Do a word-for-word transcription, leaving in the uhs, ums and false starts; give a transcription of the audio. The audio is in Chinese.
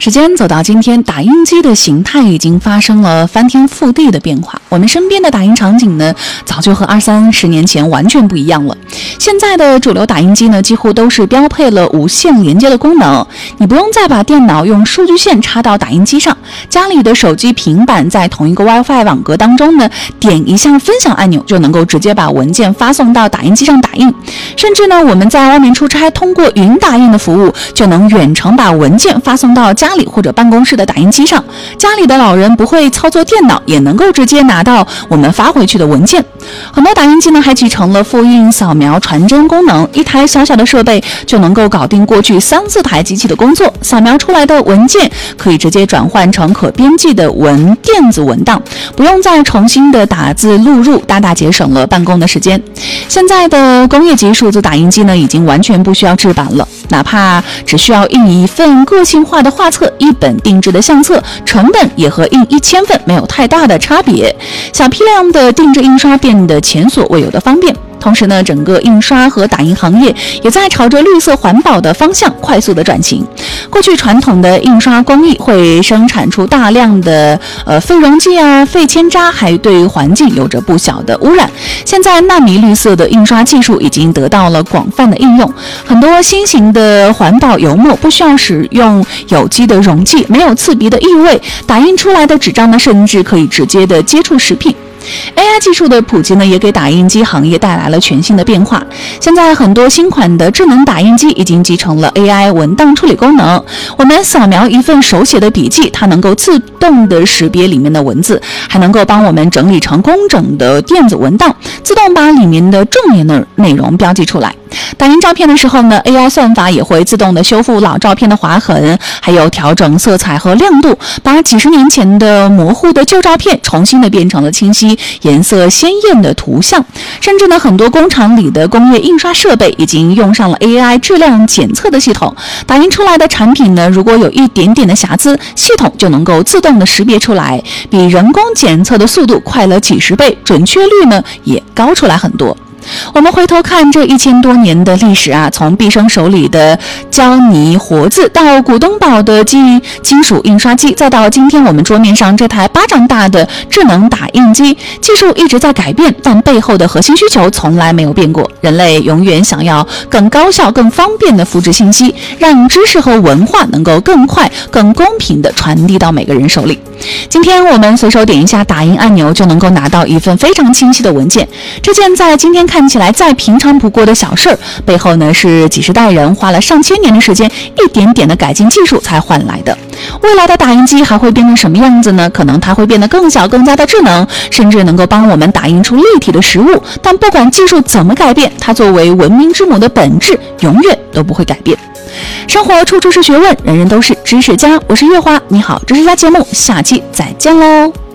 时间走到今天，打印机的形态已经发生了翻天覆地的变化。我们身边的打印场景呢，早就和二三十年前完全不一样了。现在的主流打印机呢，几乎都是标配了无线连接的功能，你不用再把电脑用数据线插到打印机上，家里的手机、平板在同一个 WiFi 网格当中呢，点一下分享按钮就能够直接把文件发送到打印机上打印。甚至呢，我们在外面出差，通过云打印的服务，就能远程把文件发送到家里或者办公室的打印机上。家里的老人不会操作电脑，也能够直接拿到我们发回去的文件。很多打印机呢还集成了复印、扫描、传真功能，一台小小的设备就能够搞定过去三四台机器的工作。扫描出来的文件可以直接转换成可编辑的文电子文档，不用再重新的打字录入，大大节省了办公的时间。现在的工业级数字打印机呢，已经完全不需要制版了，哪怕只需要印一份个性化的画册、一本定制的相册，成本也和印一千份没有太大的差别。小批量的定制印刷变得前所未有的方便。同时呢，整个印刷和打印行业也在朝着绿色环保的方向快速的转型。过去传统的印刷工艺会生产出大量的呃废溶剂啊、废铅渣，还对环境有着不小的污染。现在纳米绿色的印刷技术已经得到了广泛的应用，很多新型的环保油墨不需要使用有机的溶剂，没有刺鼻的异味，打印出来的纸张呢，甚至可以直接的接触食品。A I 技术的普及呢，也给打印机行业带来了全新的变化。现在很多新款的智能打印机已经集成了 A I 文档处理功能。我们扫描一份手写的笔记，它能够自动的识别里面的文字，还能够帮我们整理成工整的电子文档，自动把里面的重点的内容标记出来。打印照片的时候呢 ，A I 算法也会自动的修复老照片的划痕，还有调整色彩和亮度，把几十年前的模糊的旧照片重新的变成了清晰、颜色鲜艳的图像。甚至呢，很多工厂里的工业印刷设备已经用上了 A I 质量检测的系统，打印出来的产品呢，如果有一点点的瑕疵，系统就能够自动的识别出来，比人工检测的速度快了几十倍，准确率呢也高出来很多。我们回头看这一千多年的历史啊，从毕生手里的胶泥活字，到古登堡的金金属印刷机，再到今天我们桌面上这台巴掌大的智能打印机，技术一直在改变，但背后的核心需求从来没有变过。人类永远想要更高效、更方便的复制信息，让知识和文化能够更快、更公平地传递到每个人手里。今天我们随手点一下打印按钮，就能够拿到一份非常清晰的文件。这件在今天看起来再平常不过的小事儿，背后呢是几十代人花了上千年的时间，一点点的改进技术才换来的。未来的打印机还会变成什么样子呢？可能它会变得更小、更加的智能，甚至能够帮我们打印出立体的实物。但不管技术怎么改变，它作为文明之母的本质永远都不会改变。生活处处是学问，人人都是知识家。我是月花，你好，知识家节目，下期再见喽。